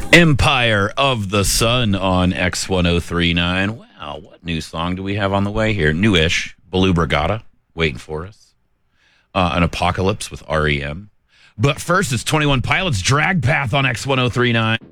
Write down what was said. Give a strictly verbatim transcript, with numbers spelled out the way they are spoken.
Empire of the Sun on X ten thirty-nine. Wow, what new song do we have on the way here? Newish. Blue Brigada waiting for us. Uh, an Apocalypse with R E M. But first, it's twenty-one Pilots Drag Path on X ten thirty-nine.